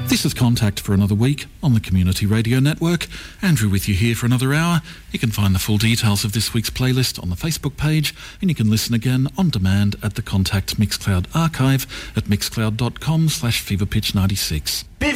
This is Contact for another week on the Community Radio Network. Andrew with you here for another hour. You can find the full details of this week's playlist on the Facebook page, and you can listen again on demand at the Contact Mixcloud archive at mixcloud.com/feverpitch96.